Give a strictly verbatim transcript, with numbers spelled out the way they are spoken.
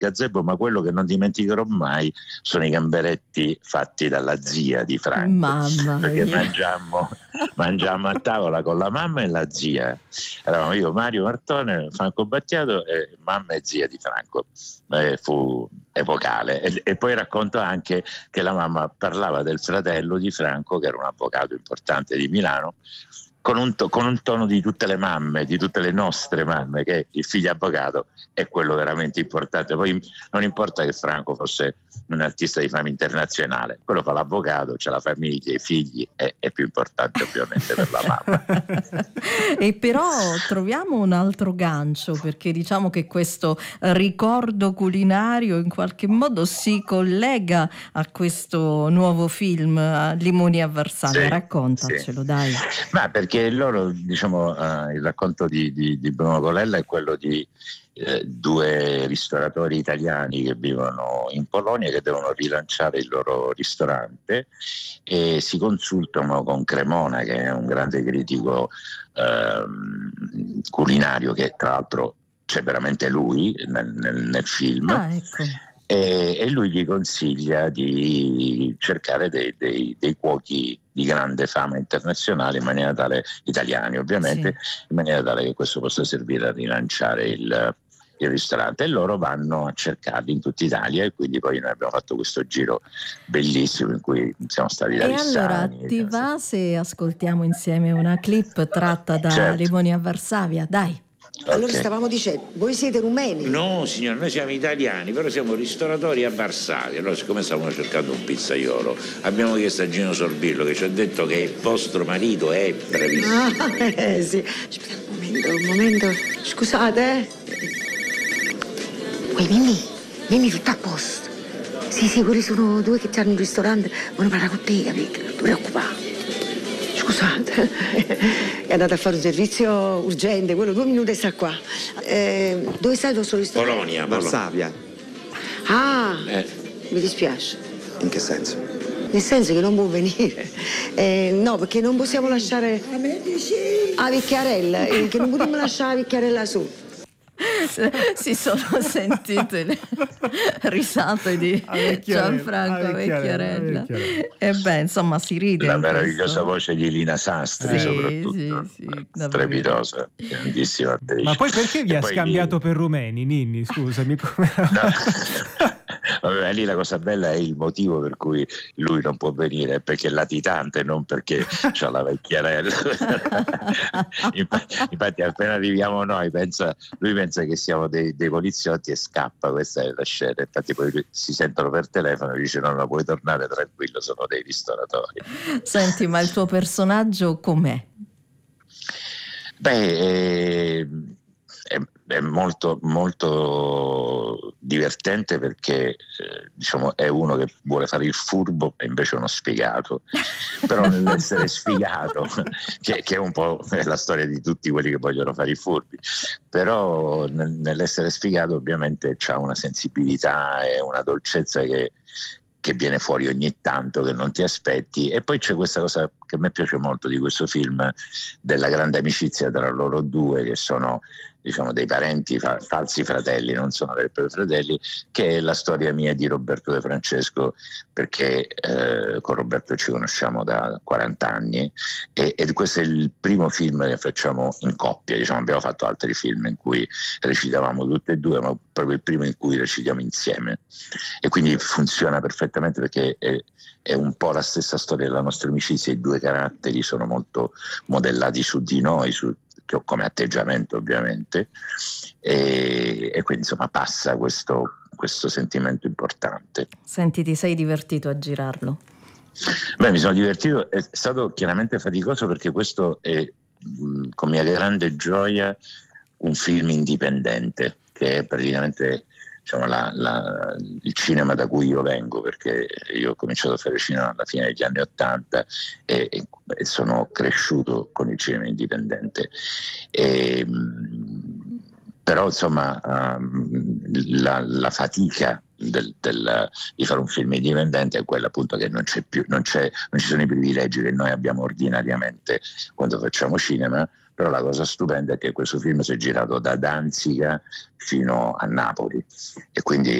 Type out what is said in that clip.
gazebo, ma quello che non dimenticherò mai sono i gamberetti fatti dalla zia di Franco. Mamma perché mia. mangiammo, mangiammo a tavola con la mamma e la zia. Eravamo io, Mario Martone, Franco Battiato e mamma e zia di Franco. Eh, fu epocale. E, e poi racconto anche che la mamma parlava del fratello di Franco, che era un avvocato importante di Milano, con un, to- con un tono di tutte le mamme, di tutte le nostre mamme, che il figlio avvocato è quello veramente importante. Poi non importa che Franco fosse un artista di fama internazionale, quello fa l'avvocato, c'è la famiglia, i figli, è, è più importante ovviamente per la mamma. E però troviamo un altro gancio, perché diciamo che questo ricordo culinario in qualche modo si collega a questo nuovo film, a Limoni a Varsavia. Sì, Raccontacelo, sì. dai. Ma perché loro, diciamo, uh, il racconto di, di, di Bruno Colella è quello di eh, due ristoratori italiani che vivono in Polonia, che devono rilanciare il loro ristorante e si consultano con Cremona, che è un grande critico ehm, culinario, che tra l'altro c'è veramente lui nel, nel, nel film. Ah, ecco. E, e lui gli consiglia di cercare dei, dei, dei cuochi di grande fama internazionale, in maniera tale, italiani ovviamente, sì, in maniera tale che questo possa servire a rilanciare il, il ristorante, e loro vanno a cercarli in tutta Italia, e quindi poi noi abbiamo fatto questo giro bellissimo in cui siamo stati da E Lissani. allora ti va se ascoltiamo insieme una clip tratta da Certo. Limoni a Varsavia? Dai. Allora Okay. stavamo dicendo, voi siete rumeni? No signor, noi siamo italiani, però siamo ristoratori a Varsavia. Allora, siccome stavamo cercando un pizzaiolo, abbiamo chiesto a Gino Sorbillo, che ci ha detto che il vostro marito è bravissimo. Ah, eh, sì. Aspetta un momento, un momento. Scusate, eh. Poi Mimmi, Mimmi, tutto a posto. Sì, sì, quelli sono due che hanno un ristorante, vogliono parlare con te, capito? Non ti preoccupare. Scusate, è andata a fare un servizio urgente, quello due minuti e sta qua. Eh, dove sta il vostro ristorante? Polonia, Varsavia. Ah, Eh. mi dispiace. In che senso? Nel senso che non può venire. Eh, no, perché non possiamo lasciare la vecchiarella, eh, che non possiamo lasciare la vecchiarella su. Si sono sentite le risate di Gianfranco Vecchiarella. E beh, insomma, si ride. La in meravigliosa questo. voce di Lina Sastri, Sì, soprattutto, sì, sì, davvero. strepitosa, grandissima attrice. Ma poi perché vi E ha poi scambiato lì... per rumeni, Ninni? Scusami. Come... No. Vabbè, lì la cosa bella è il motivo per cui lui non può venire, perché è latitante, non perché c'ha la vecchiarella. Infatti appena arriviamo noi pensa, lui pensa che siamo dei, dei poliziotti e scappa. Questa è la scena. Infatti poi si sentono per telefono e dice no, no, puoi tornare tranquillo, sono dei ristoratori. Senti, ma il tuo personaggio com'è? Beh, eh, è, è molto molto divertente, perché eh, diciamo è uno che vuole fare il furbo e invece è uno sfigato, però nell'essere sfigato, che, che è un po' la storia di tutti quelli che vogliono fare i furbi, però nel, nell'essere sfigato ovviamente c'ha una sensibilità e una dolcezza che che viene fuori ogni tanto, che non ti aspetti. E poi c'è questa cosa che a me piace molto di questo film, della grande amicizia tra loro due, che sono, diciamo, dei parenti, fa- falsi fratelli, non sono veri e propri fratelli, che è la storia mia di Roberto De Francesco, perché eh, con Roberto ci conosciamo da quaranta anni, e, e questo è il primo film che facciamo in coppia. Diciamo, abbiamo fatto altri film in cui recitavamo tutte e due, ma proprio il primo in cui recitiamo insieme, e quindi funziona perfettamente, perché è, è un po' la stessa storia della nostra amicizia. I due caratteri sono molto modellati su di noi, su, come atteggiamento ovviamente, e, e quindi insomma passa questo, questo sentimento importante. Senti, ti sei divertito a girarlo? Beh, mi sono divertito, è stato chiaramente faticoso, perché questo è, con mia grande gioia, un film indipendente, che è praticamente, diciamo, la, la, il cinema da cui io vengo, perché io ho cominciato a fare cinema alla fine degli anni Ottanta e, e, e sono cresciuto con il cinema indipendente. E, però insomma um, la, la fatica del, del, di fare un film indipendente è quella, appunto, che non c'è più, non, c'è, non ci sono i privilegi che noi abbiamo ordinariamente quando facciamo cinema, però la cosa stupenda è che questo film si è girato da Danzica fino a Napoli e quindi